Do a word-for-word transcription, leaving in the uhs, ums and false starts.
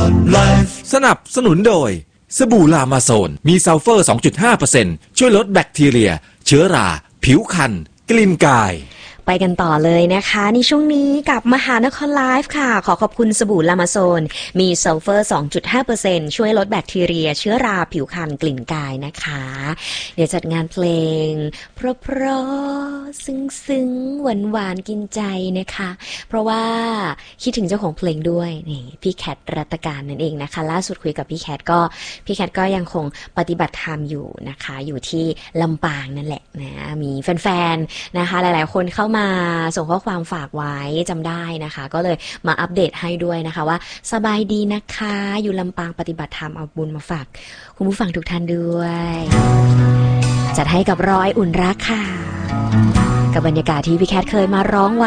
สนับสนุนโดยสบู่ลามาโซนมีซัลเฟอร์ สองจุดห้าเปอร์เซ็นต์ ช่วยลดแบคทีเรียเชื้อราผิวคันกลิ่นกายไปกันต่อเลยนะคะในช่วงนี้กับมหานครไลฟ์ค่ะขอขอบคุณสบู่ลามาโซนมีซัลเฟอร์ สองจุดห้าเปอร์เซ็นต์ ช่วยลดแบคทีเรียเชื้อราผิวคันกลิ่นกายนะคะเดี๋ยวจัดงานเพลงเพราะๆซึ้งๆหวานๆกินใจนะคะเพราะว่าคิดถึงเจ้าของเพลงด้วยนี่พี่แคทรัตการนั่นเองนะคะล่าสุดคุยกับพี่แคทก็พี่แคทก็ยังคงปฏิบัติธรรมอยู่นะคะอยู่ที่ลำปางนั่นแหละนะมีแฟนๆนะคะหลายๆคนเข้ามามาส่งข้อความฝากไว้จำได้นะคะก็เลยมาอัปเดตให้ด้วยนะคะว่าสบายดีนะคะอยู่ลำปางปฏิบัติธรรมเอาบุญมาฝากคุณผู้ฟังทุกท่านด้วยจัดให้กับร้อยอุ่นรักค่ะกับบรรยากาศที่พี่แคทเคยมาร้องไว้